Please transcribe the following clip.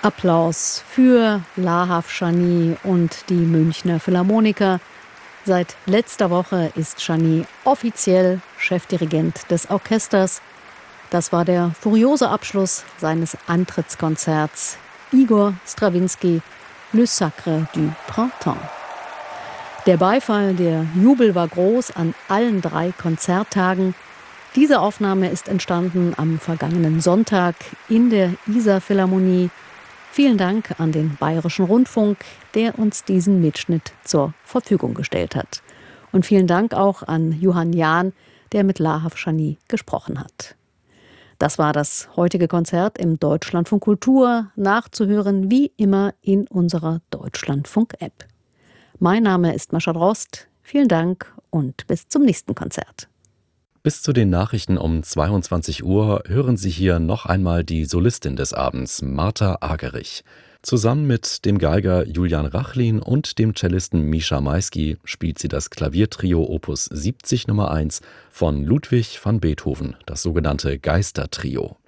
Applaus für Lahav Shani und die Münchner Philharmoniker. Seit letzter Woche ist Shani offiziell Chefdirigent des Orchesters. Das war der furiose Abschluss seines Antrittskonzerts Igor Strawinski, Le Sacre du Printemps. Der Beifall, der Jubel war groß an allen 3 Konzerttagen. Diese Aufnahme ist entstanden am vergangenen Sonntag in der Isar-Philharmonie. Vielen Dank an den Bayerischen Rundfunk, der uns diesen Mitschnitt zur Verfügung gestellt hat. Und vielen Dank auch an Johann Jahn, der mit Lahav Shani gesprochen hat. Das war das heutige Konzert im Deutschlandfunk Kultur, nachzuhören wie immer in unserer Deutschlandfunk-App. Mein Name ist Mascha Drost. Vielen Dank und bis zum nächsten Konzert. Bis zu den Nachrichten um 22 Uhr hören Sie hier noch einmal die Solistin des Abends, Martha Agerich. Zusammen mit dem Geiger Julian Rachlin und dem Cellisten Mischa Maisky spielt sie das Klaviertrio Opus 70 Nummer 1 von Ludwig van Beethoven, das sogenannte Geistertrio.